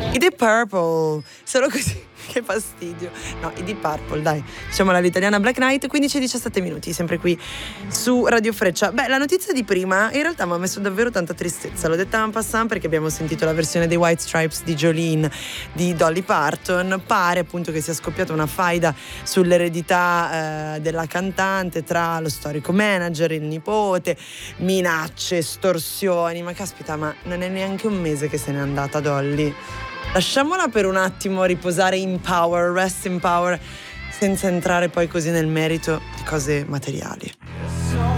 I Deep Purple, solo così, che fastidio. No, i Deep Purple, dai, diciamo all'italiana Black Knight, 15-17 minuti, sempre qui su Radio Freccia. Beh, la notizia di prima in realtà mi ha messo davvero tanta tristezza, l'ho detta en passant perché abbiamo sentito la versione dei White Stripes di Jolene di Dolly Parton. Pare appunto che sia scoppiata una faida sull'eredità della cantante tra lo storico manager, il nipote, minacce, estorsioni. Ma caspita, ma non è neanche un mese che se n'è andata Dolly. Lasciamola per un attimo riposare in power, rest in power, senza entrare poi così nel merito di cose materiali.